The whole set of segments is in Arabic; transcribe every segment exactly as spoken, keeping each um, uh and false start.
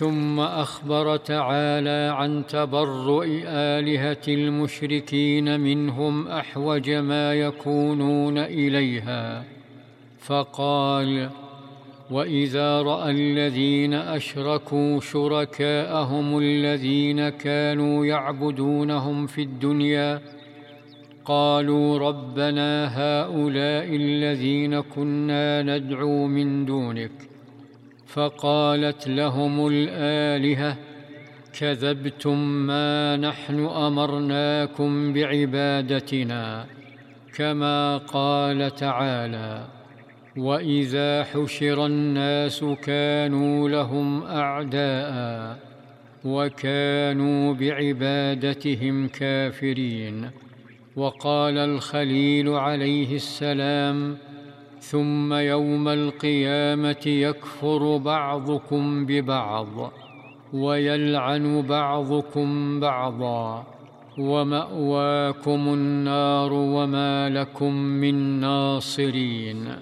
ثم أخبر تعالى عن تبرؤ آلهة المشركين منهم أحوج ما يكونون إليها، فقال: وإذا رأى الذين أشركوا شركاءهم الذين كانوا يعبدونهم في الدنيا قالوا ربنا هؤلاء الذين كنا ندعو من دونك، فقالت لهم الآلهة: كذبتم، ما نحن أمرناكم بعبادتنا، كما قال تعالى: وإذا حشر الناس كانوا لهم أعداء وكانوا بعبادتهم كافرين. وقال الخليل عليه السلام: ثم يوم القيامة يكفر بعضكم ببعض ويلعن بعضكم بعضا ومأواكم النار وما لكم من ناصرين.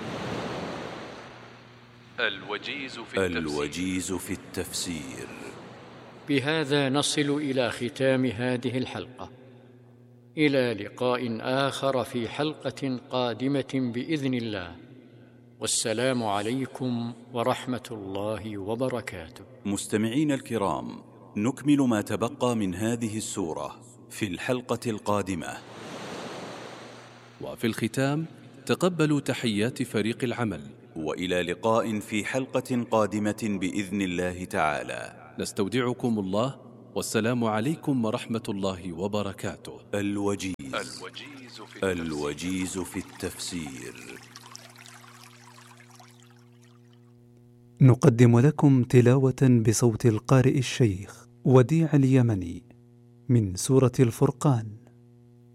الوجيز في التفسير, الوجيز في التفسير. بهذا نصل إلى ختام هذه الحلقة، إلى لقاء آخر في حلقة قادمة بإذن الله، والسلام عليكم ورحمة الله وبركاته. مستمعين الكرام، نكمل ما تبقى من هذه السورة في الحلقة القادمة. وفي الختام تقبلوا تحيات فريق العمل، وإلى لقاء في حلقة قادمة بإذن الله تعالى. نستودعكم الله، والسلام عليكم ورحمة الله وبركاته. الوجيز, الوجيز, في, التفسير. الوجيز في التفسير. نقدم لكم تلاوة بصوت القارئ الشيخ وديع اليمني من سورة الفرقان.